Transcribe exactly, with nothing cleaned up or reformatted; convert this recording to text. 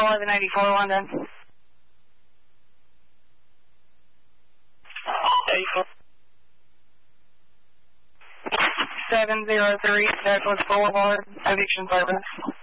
eleven eighty-four, London. seven zero three, Douglas Boulevard, eviction service.